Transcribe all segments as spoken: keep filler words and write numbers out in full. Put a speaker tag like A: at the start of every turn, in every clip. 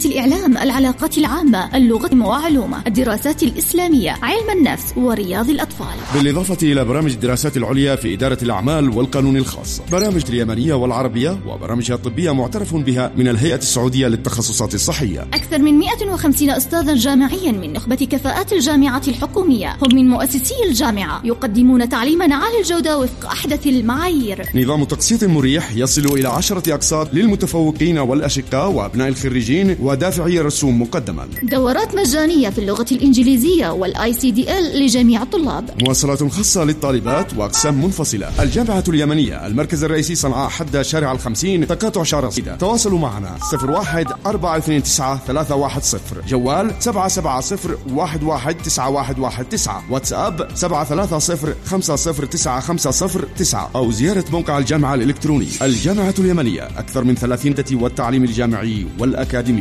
A: الإعلام، العلاقات العامة، اللغة وعلومة، الدراسات الإسلامية، علم النفس ورياض الأطفال،
B: بالإضافة إلى برامج الدراسات العليا في إدارة الأعمال والقانون الخاص، برامج اليمنية والعربية وبرامجها الطبية معترف بها من الهيئة السعودية للتخصصات الصحية.
A: أكثر من مئة وخمسين أستاذا جامعيا من نخبة كفاءات الجامعة الحكومية، هم من مؤسسي الجامعة، يقدمون تعليما عالي الجودة وفق أحدث المعايير.
B: نظام تقسيط مريح يصل إلى عشرة أقساط للمتفوقين والأشقاء وأبناء الخريجين ودافعي الرسوم مقدما.
A: دورات مجانية في اللغة الإنجليزية والاي سي دي ال لجميع الطلاب.
B: مواصلات خاصة للطالبات وأقسام منفصلة. الجامعة اليمنية، المركز الرئيسي صنعاء حد شارع الخمسين، تقاطع شارع سيدة. تواصلوا معنا صفر واحد أربعة اثنين تسعة ثلاثة واحد صفر، جوال سبعة سبعة صفر واحد واحد تسعة واحد واحد تسعة، واتساب سبعة ثلاثة صفر خمسة صفر تسعة خمسة صفر تسعة، أو زيارة موقع الجامعة الإلكتروني. الجامعة اليمنية، أكثر من ثلاثين دة والتعليم الجامعي والأكاديمي.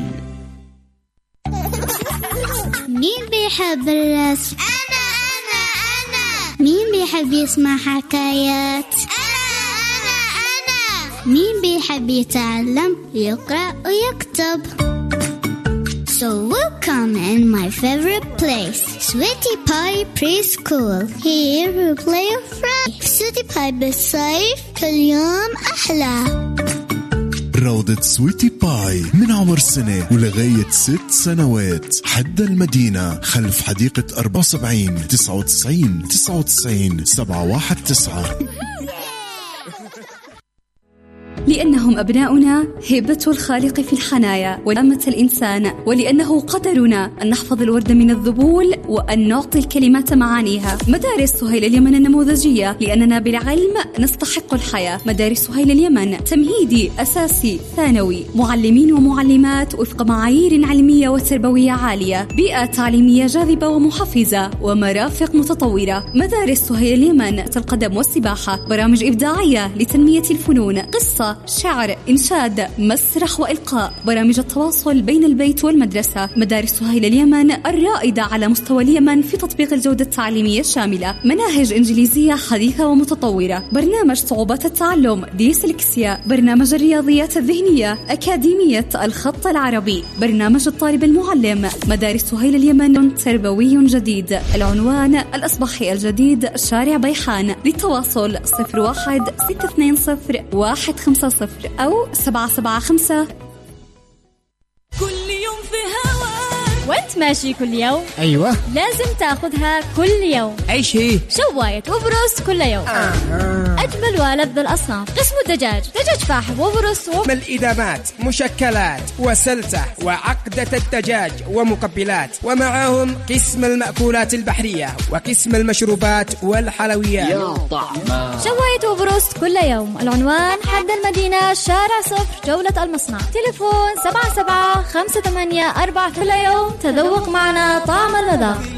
C: مين بيحب الرسم؟
D: أنا أنا أنا.
C: مين بيحب يسمع حكايات؟
D: أنا أنا أنا.
C: مين بيحب يتعلم يقرأ ويكتب؟ So welcome in my favorite place, Sweetie Pie Preschool. Here we play with friends. Sweetie Pie بالصيف كل يوم أحلى.
E: روضة سويتي باي من عمر سنة ولغاية ست سنوات، حد المدينة، خلف حديقة أربعة وسبعين تسعة وتسعين تسعة وتسعين سبعة واحد تسعة.
F: لأنهم أبناؤنا هبة الخالق في الحنايا ونعمة الإنسان، ولأنه قدرنا أن نحفظ الورد من الذبول وأن نعطي الكلمات معانيها. مدارس سهيل اليمن النموذجية، لأننا بالعلم نستحق الحياة. مدارس سهيل اليمن تمهيدي، أساسي، ثانوي، معلمين ومعلمات وفق معايير علمية وتربوية عالية، بيئة تعليمية جاذبة ومحفزة، ومرافق متطورة. مدارس سهيل اليمن القدم والسباحة، برامج إبداعية لتنمية الفنون، قصة، شعر، إنشاد، مسرح وإلقاء، برامج التواصل بين البيت والمدرسة. مدارس سهيل اليمن الرائدة على مستوى اليمن في تطبيق الجودة التعليمية الشاملة، مناهج إنجليزية حديثة ومتطورة، برنامج صعوبات التعلم ديسلكسيا، برنامج الرياضيات الذهنية، أكاديمية الخط العربي، برنامج الطالب المعلم. مدارس سهيل اليمن تربوي جديد. العنوان الأصبحي الجديد، شارع بيحان. للتواصل صفر واحد ستة اثنين صفر واحد خمسة صفر أو سبعة سبعة خمسة.
G: كل يوم في هوا
H: وانت ماشي كل يوم.
I: أيوة
H: لازم تاخذها كل يوم.
I: أيش هي؟
H: شواية وبروست كل يوم.
I: آه.
H: أجمل وألذ الأصناف. قسم الدجاج، دجاج فاحم وبروست و...
I: الإدامات، مشكلات وسلتة وعقدة الدجاج ومقبلات، ومعهم قسم المأكولات البحرية وقسم المشروبات والحلويات.
J: يا طعم
H: شواية وبروست كل يوم. العنوان حد المدينة، شارع صفر، جولة المصنع. تليفون سبعة سبعة خمسة ثمانية أربعة. كل يوم تذوق معنا طعم المذاق.